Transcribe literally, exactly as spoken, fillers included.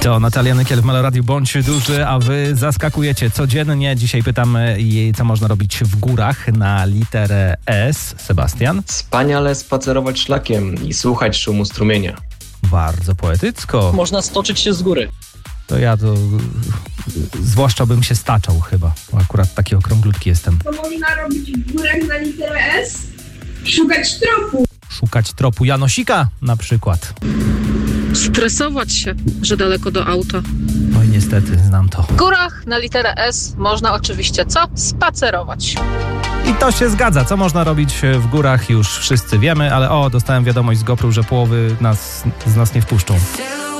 To Natalia Nykiel w Meloradiu. Bądź duży, a wy zaskakujecie codziennie. Dzisiaj pytamy jej, co można robić w górach na literę S. Sebastian? Wspaniale spacerować szlakiem i słuchać szumu strumienia. Bardzo poetycko. Można stoczyć się z góry. To ja to... Zwłaszcza bym się staczał chyba, bo akurat taki okrąglutki jestem. Co można robić w górach na literę S? Szukać tropu. Szukać tropu Janosika na przykład. Stresować się, że daleko do auta. Oj, niestety, znam to. W górach na literę S można oczywiście co? Spacerować. I to się zgadza. Co można robić w górach już wszyscy wiemy, ale o, dostałem wiadomość z GoPro, że połowy nas, z nas nie wpuszczą.